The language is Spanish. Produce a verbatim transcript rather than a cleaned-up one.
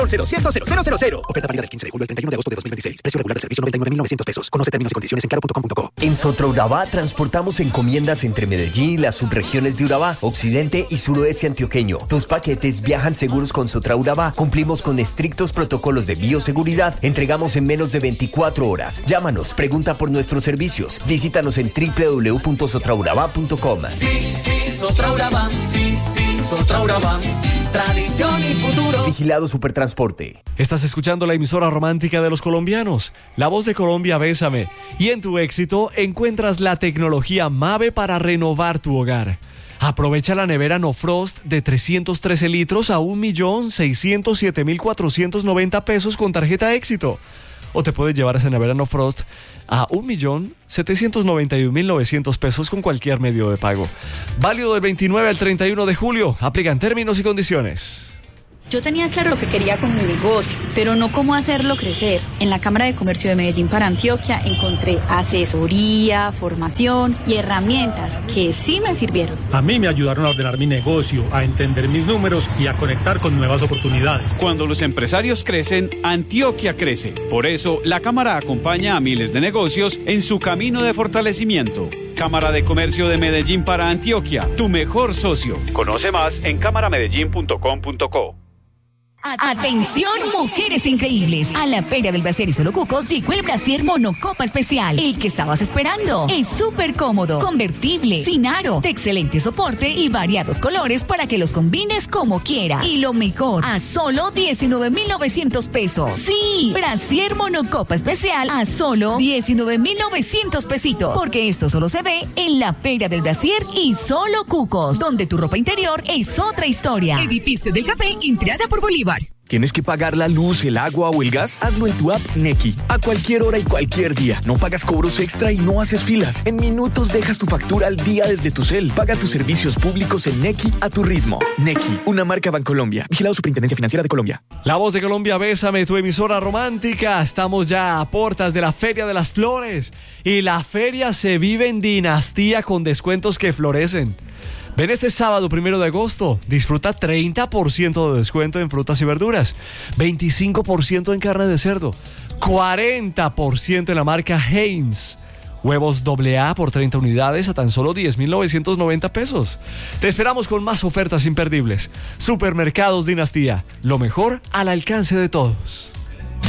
once doscientos cero cero cero. Oferta válida del quince de julio al treinta y uno de agosto de dos mil veintiséis. Precio regular del servicio noventa y nueve mil novecientos pesos. Conoce términos y condiciones en claro punto com punto co. En Sotraurabá transportamos encomiendas entre Medellín y las subregiones de Urabá, occidente y suroeste antioqueño. Tus paquetes viajan seguros con Sotraurabá. Cumplimos con estrictos protocolos de bioseguridad. Entregamos en menos de veinticuatro horas. Llámanos, pregunta por nuestros servicios. Visítanos en doble u doble u doble u punto sotraurabá punto com. Sí, sí, Sotraurabá. Sí, sí, Sotraurabá. Tradición y futuro. Vigilado Supertransporte. Estás escuchando la emisora romántica de los colombianos, La Voz de Colombia, Bésame. Y en tu éxito encuentras la tecnología Mave para renovar tu hogar. Aprovecha la nevera No Frost de trescientos trece litros a un millón seiscientos siete mil cuatrocientos noventa pesos con tarjeta Éxito. O te puedes llevar esa nevera No Frost a un millón setecientos noventa y un mil novecientos pesos con cualquier medio de pago. Válido del veintinueve al treinta y uno de julio. Aplican términos y condiciones. Yo tenía claro lo que quería con mi negocio, pero no cómo hacerlo crecer. En la Cámara de Comercio de Medellín para Antioquia encontré asesoría, formación y herramientas que sí me sirvieron. A mí me ayudaron a ordenar mi negocio, a entender mis números y a conectar con nuevas oportunidades. Cuando los empresarios crecen, Antioquia crece. Por eso, la Cámara acompaña a miles de negocios en su camino de fortalecimiento. Cámara de Comercio de Medellín para Antioquia, tu mejor socio. Conoce más en cámara medellín punto com punto co. Atención, mujeres increíbles. A la Feria del Brasier y Solo Cucos llegó el Brasier Monocopa Especial. El que estabas esperando. Es súper cómodo, convertible, sin aro, de excelente soporte y variados colores para que los combines como quieras. Y lo mejor, a solo diecinueve mil novecientos pesos. Sí, Brasier Monocopa Especial a solo diecinueve mil novecientos pesitos. Porque esto solo se ve en la Feria del Brasier y Solo Cucos, donde tu ropa interior es otra historia. Edificio del Café, entrada por Bolívar. ¿Tienes que pagar la luz, el agua o el gas? Hazlo en tu app Nequi. A cualquier hora y cualquier día. No pagas cobros extra y no haces filas. En minutos dejas tu factura al día desde tu cel. Paga tus servicios públicos en Nequi a tu ritmo. Nequi, una marca Bancolombia. Vigilado Superintendencia Financiera de Colombia. La Voz de Colombia, Bésame, tu emisora romántica. Estamos ya a puertas de la Feria de las Flores. Y la feria se vive en Dinastía con descuentos que florecen. Ven este sábado primero de agosto, disfruta treinta por ciento de descuento en frutas y verduras, veinticinco por ciento en carne de cerdo, cuarenta por ciento en la marca Heinz, huevos doble A por treinta unidades a tan solo diez mil novecientos noventa pesos. Te esperamos con más ofertas imperdibles. Supermercados Dinastía, lo mejor al alcance de todos.